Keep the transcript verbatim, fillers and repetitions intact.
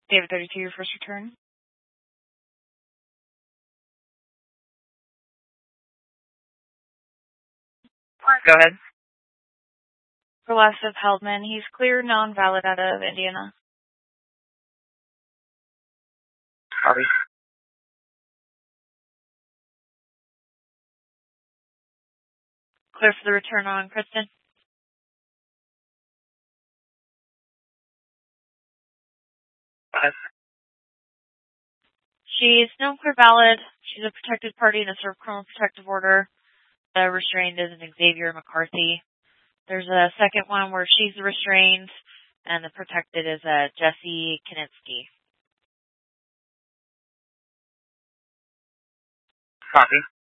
David thirty-two, your first return. Go ahead. Prolastive Heldman, he's clear, non-valid out of Indiana. Copy. Clear for the return on Kristen. Go ahead. She's no clear valid. She's a protected party in a served criminal protective order. The restrained is an Xavier McCarthy. There's a second one where she's the restrained, and the protected is a Jesse Kinitsky. Copy.